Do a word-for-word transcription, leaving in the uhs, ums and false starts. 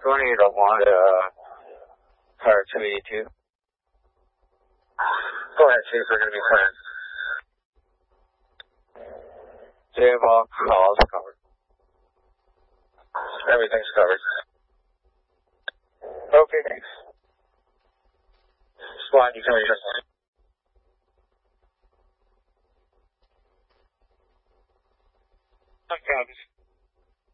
twenty to one, uh, car two eighty-two. Go ahead, Chief, we're going to be fine. Do you have all calls covered? Everything's covered. Okay, thanks. Squad, you can reach us. Okay.